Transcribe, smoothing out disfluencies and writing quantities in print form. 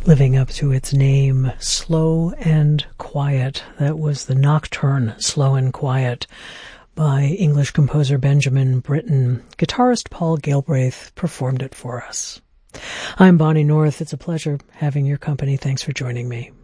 living up to its name, Slow and Quiet. That was the Nocturne, Slow and Quiet, by English composer Benjamin Britten. Guitarist Paul Galbraith performed it for us. I'm Bonnie North. It's a pleasure having your company. Thanks for joining me.